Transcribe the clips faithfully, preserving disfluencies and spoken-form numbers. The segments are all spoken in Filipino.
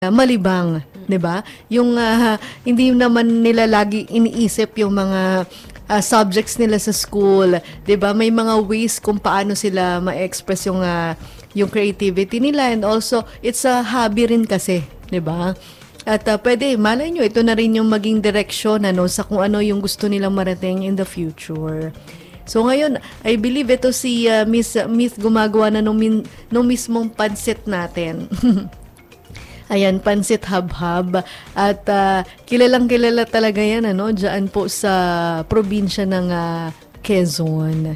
malibang, 'di ba? Yung ah, hindi naman nila lagi iniisip yung mga ah, subjects nila sa school, 'di ba? May mga ways kung paano sila ma-express yung ah, yung creativity nila, and also it's a hobby rin kasi, 'di ba? At ah, pwede, malay nyo, ito na rin yung maging direksyon ano, sa kung ano yung gusto nilang marating in the future. So ngayon, I believe ito si ah, Miss Miss gumagawa na nung, min, nung mismong pansit natin. Ayan, Pansit Habhab. At ah, kilalang kilala talaga yan, ano, dyan po sa probinsya ng ah, Quezon.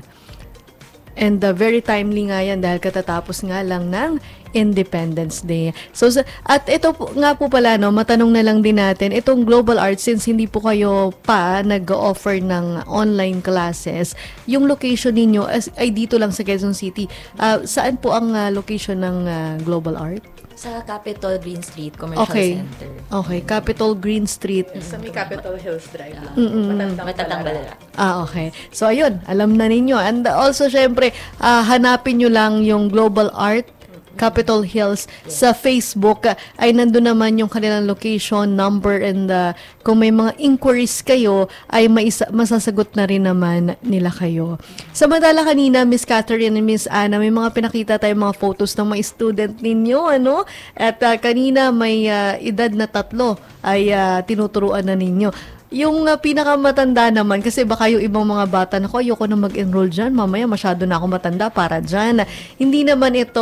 And uh, very timely nga yan dahil katatapos nga lang ng Independence Day. So, sa- at ito po, nga po pala, no, matanong na lang din natin, itong Global Arts, since hindi po kayo pa nag-offer ng online classes, yung location ninyo as, ay dito lang sa Quezon City. Ah, saan po ang ah, location ng ah, Global Art? Sa Capitol Green Street Commercial Okay. Center. Okay, Capitol Green Street. Sa may Capitol Hills Drive lang. Matandang Matatang Balara. Balara. Ah, okay. So, ayun, alam na ninyo. And also, syempre, ah, hanapin nyo lang yung Global Art Capitol Hills sa Facebook. Ah, ay nandun naman yung kanilang location, number, and ah, kung may mga inquiries kayo, ay maisa- masasagot na rin naman nila kayo. Samantala kanina, Miss Catherine and Miss Anna, may mga pinakita tayong mga photos ng mga student ninyo, ano? At ah, kanina may ah, edad na tatlo ay ah, tinuturuan na ninyo. Yung uh, pinakamatanda naman, kasi baka yung ibang mga bata na ko, ayoko na mag-enroll dyan, mamaya masyado na ako matanda para dyan. Hindi naman ito,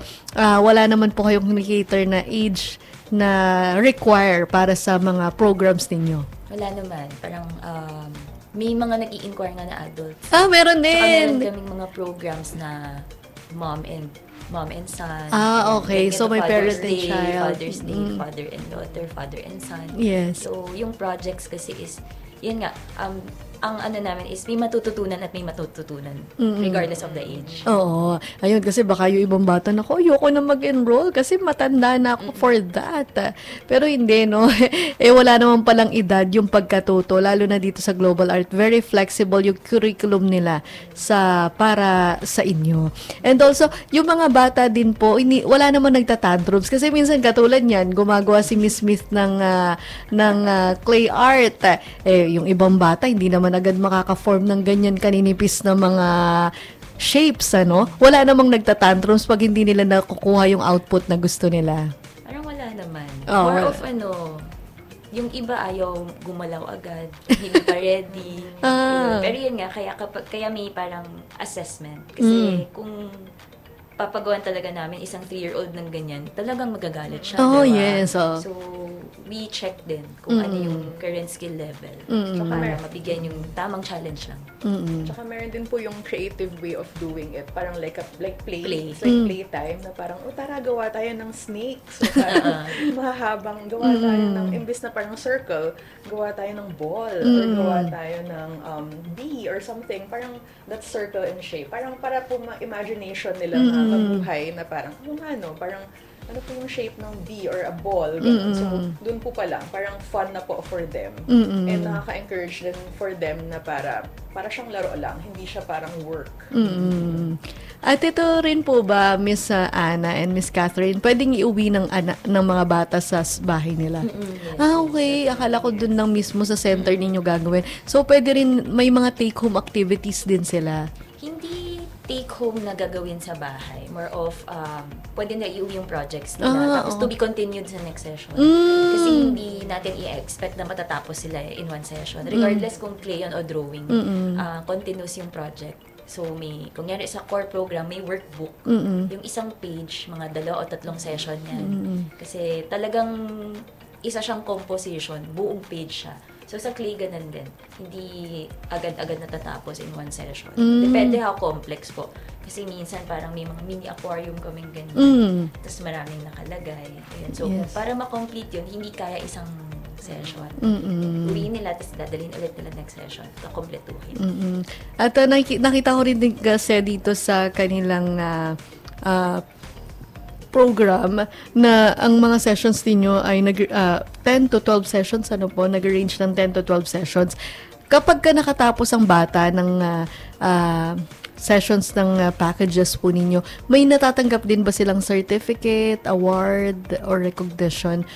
ah, wala naman po kayong cater na age na require para sa mga programs ninyo. Wala naman. Parang um, may mga nag-i-inquire nga na adults. Ah, meron Tsaka meron din! kaming mga programs na mom and mom and son. Ah, And okay. like So, ito, may Father's parent and Day, child. Father's Day, Mm. father and daughter, father and son. Yes. So, yung projects kasi is, yun nga, um, ang ano namin is may matututunan at may matututunan regardless of the age. Oo. Ayun, kasi baka yung ibang bata na ko, ayoko na mag-enroll kasi matanda na ako for that. Pero hindi, no? Eh, wala naman palang edad yung pagkatuto, lalo na dito sa Global Art. Very flexible yung curriculum nila sa para sa inyo. And also, yung mga bata din po, ini, wala naman nagtatantrums. Kasi minsan katulad niyan, gumagawa si Miss Smith ng, ah, ng ah, clay art. Eh, yung ibang bata, hindi naman agad makaka-form ng ganyan kaninipis na mga shapes, ano? Wala namang nagtatantrums pag hindi nila nakukuha yung output na gusto nila. Parang wala naman. Oh, More wala. of ano, yung iba ayaw gumalaw agad, hindi pa ready. Ah. Yun. Pero yun nga, kaya, kapag, kaya may parang assessment. Kasi kung papagawan talaga namin isang three-year-old ng ganyan, talagang magagalit siya. Oh, diba? yes, oh. So, we check din kung ano yung current skill level. So, para mabigyan yung tamang challenge lang. Tsaka meron din po yung creative way of doing it. Parang like a, like play. Play. It's like playtime na parang, oh tara, gawa tayo ng snake. So parang mahahabang, gawa tayo ng, imbis na parang circle, gawa tayo ng ball. Or gawa tayo ng um, bee or something. Parang that circle and shape. Parang para po ma-imagination nila na mabuhay na parang, yung ano, parang ano po yung shape ng bee or a ball. Ganun. So, dun po pa lang, parang fun na po for them. And nakaka-encourage din for them na para, para siyang laro lang, hindi siya parang work. Mm. At ito rin po ba, Miss uh, Anna and Miss Catherine, pwedeng iuwi ng, ana- ng mga bata sa s- bahay nila? Ah, okay. Akala ko dun lang mismo sa center ninyo gagawin. So, pwede rin, may mga take-home activities din sila. Hindi take-home na gagawin sa bahay. More of, um, pwede na iuwi yung projects nila. Ah, tapos oo. to be continued sa next session. Mm. Kasi hindi natin i-expect na matatapos sila in one session. Regardless kung crayon o drawing, ah, continuous yung project. So, may, kung yan sa core program, may workbook. Yung isang page, mga dalawa o tatlong session yan. Kasi talagang isa siyang composition, buong page siya. So, sa clay, ganun din. Hindi agad-agad natatapos in one session. Depende how complex po. Kasi minsan parang may mga mini aquarium kaming ganyan. Mm. Tapos maraming nakalagay. Ayan. So, Yes. para ma-complete yun, hindi kaya isang session. Mm-mm. Uwiin nila, tapos dadalhin ulit nila next session. Kakompletuhin. Mm-mm. At uh, nakiki- nakita ko rin din kasi dito sa kanilang ah, ah, program na ang mga sessions ninyo ay nag, ah, ten to twelve sessions, ano po, nag-arrange ng ten to twelve sessions. Kapag ka nakatapos ang bata ng ah, ah, sessions ng uh, packages po ninyo, may natatanggap din ba silang certificate, award, or recognition